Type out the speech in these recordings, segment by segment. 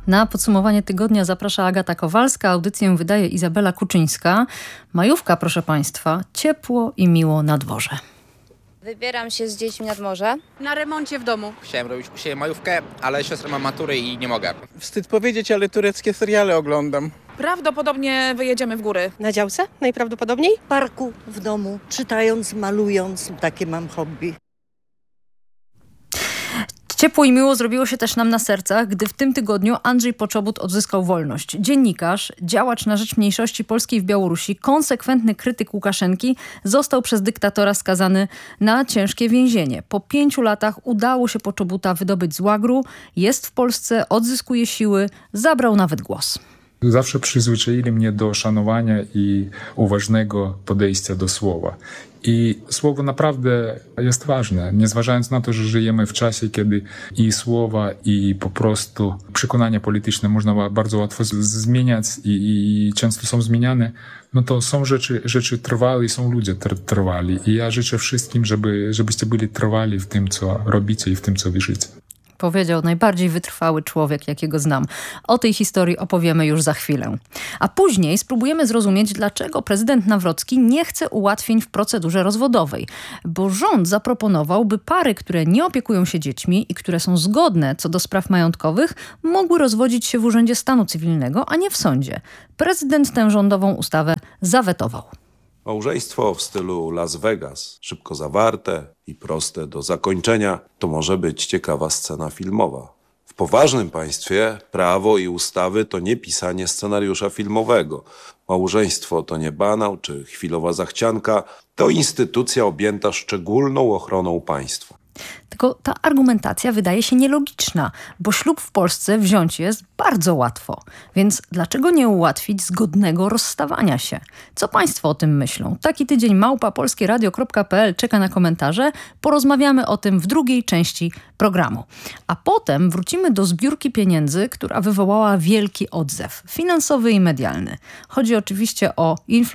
Na podsumowanie tygodnia zaprasza Agata Kowalska, audycję wydaje Izabela Kuczyńska. Majówka, proszę Państwa, ciepło i miło na dworze. Wybieram się z dziećmi nad morze. Na remoncie w domu. Chciałem robić u siebie majówkę, ale siostra ma matury i nie mogę. Wstyd powiedzieć, ale tureckie seriale oglądam. Prawdopodobnie wyjedziemy w góry. Na działce najprawdopodobniej? W parku, w domu, czytając, malując. Takie mam hobby. Ciepło i miło zrobiło się też nam na sercach, gdy w tym tygodniu Andrzej Poczobut odzyskał wolność. Dziennikarz, działacz na rzecz mniejszości polskiej w Białorusi, konsekwentny krytyk Łukaszenki, został przez dyktatora skazany na ciężkie więzienie. Po 5 latach udało się Poczobuta wydobyć z łagru, jest w Polsce, odzyskuje siły, zabrał nawet głos. Zawsze przyzwyczaili mnie do szanowania i uważnego podejścia do słowa. I słowo naprawdę jest ważne, nie zważając na to, że żyjemy w czasie, kiedy i słowa, i po prostu przekonania polityczne można bardzo łatwo zmieniać i często są zmieniane, no to są rzeczy trwałe i są ludzie trwali. I ja życzę wszystkim, żebyście byli trwali w tym, co robicie i w tym, co wierzycie. Powiedział najbardziej wytrwały człowiek, jakiego znam. O tej historii opowiemy już za chwilę. A później spróbujemy zrozumieć, dlaczego prezydent Nawrocki nie chce ułatwień w procedurze rozwodowej. Bo rząd zaproponował, by pary, które nie opiekują się dziećmi i które są zgodne co do spraw majątkowych, mogły rozwodzić się w Urzędzie Stanu Cywilnego, a nie w sądzie. Prezydent tę rządową ustawę zawetował. Małżeństwo w stylu Las Vegas, szybko zawarte i proste do zakończenia, to może być ciekawa scena filmowa. W poważnym państwie prawo i ustawy to nie pisanie scenariusza filmowego. Małżeństwo to nie banał czy chwilowa zachcianka, to instytucja objęta szczególną ochroną państwa. Tylko ta argumentacja wydaje się nielogiczna, bo ślub w Polsce wziąć jest bardzo łatwo. Więc dlaczego nie ułatwić zgodnego rozstawania się? Co Państwo o tym myślą? Taki tydzień @polskieradio.pl czeka na komentarze. Porozmawiamy o tym w drugiej części programu. A potem wrócimy do zbiórki pieniędzy, która wywołała wielki odzew finansowy i medialny. Chodzi oczywiście o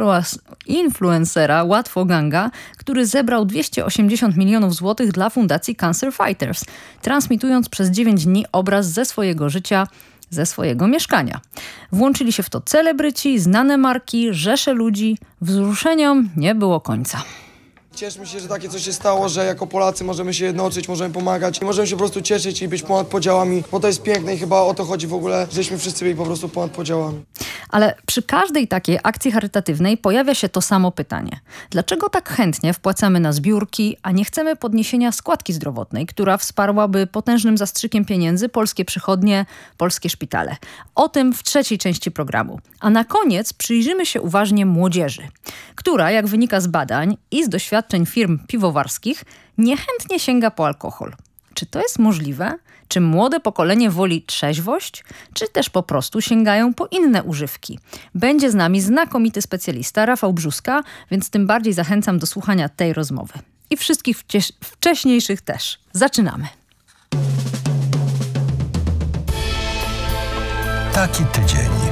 influencera Łatwoganga, który zebrał 280 milionów złotych dla Fundacji Cancer Fighters, transmitując przez 9 dni obraz ze swojego życia, ze swojego mieszkania. Włączyli się w to celebryci, znane marki, rzesze ludzi. Wzruszeniom nie było końca. Cieszmy się, że takie coś się stało, że jako Polacy możemy się jednoczyć, możemy pomagać i możemy się po prostu cieszyć i być ponad podziałami, bo to jest piękne i chyba o to chodzi w ogóle, żeśmy wszyscy byli po prostu ponad podziałami. Ale przy każdej takiej akcji charytatywnej pojawia się to samo pytanie. Dlaczego tak chętnie wpłacamy na zbiórki, a nie chcemy podniesienia składki zdrowotnej, która wsparłaby potężnym zastrzykiem pieniędzy polskie przychodnie, polskie szpitale? O tym w trzeciej części programu. A na koniec przyjrzymy się uważnie młodzieży, która, jak wynika z badań i z doświadczeń firm piwowarskich, niechętnie sięga po alkohol. Czy to jest możliwe? Czy młode pokolenie woli trzeźwość? Czy też po prostu sięgają po inne używki? Będzie z nami znakomity specjalista Rafał Brzuska, więc tym bardziej zachęcam do słuchania tej rozmowy. I wszystkich wcześniejszych też. Zaczynamy. Taki tydzień.